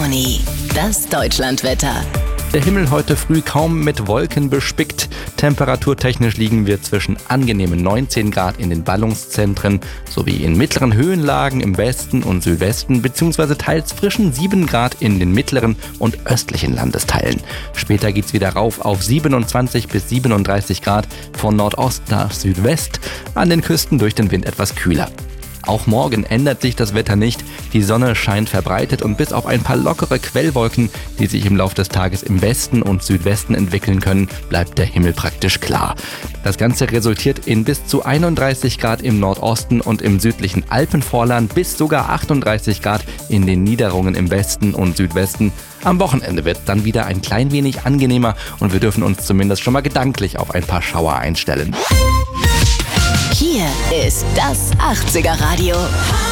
Donny, das Deutschlandwetter. Der Himmel heute früh kaum mit Wolken bespickt. Temperaturtechnisch liegen wir zwischen angenehmen 19 Grad in den Ballungszentren sowie in mittleren Höhenlagen im Westen und Südwesten bzw. teils frischen 7 Grad in den mittleren und östlichen Landesteilen. Später geht's wieder rauf auf 27 bis 37 Grad von Nordost nach Südwest, an den Küsten durch den Wind etwas kühler. Auch morgen ändert sich das Wetter nicht. Die Sonne scheint verbreitet und bis auf ein paar lockere Quellwolken, die sich im Laufe des Tages im Westen und Südwesten entwickeln können, bleibt der Himmel praktisch klar. Das Ganze resultiert in bis zu 31 Grad im Nordosten und im südlichen Alpenvorland, bis sogar 38 Grad in den Niederungen im Westen und Südwesten. Am Wochenende wird dann wieder ein klein wenig angenehmer und wir dürfen uns zumindest schon mal gedanklich auf ein paar Schauer einstellen. Hier ist das 80er Radio.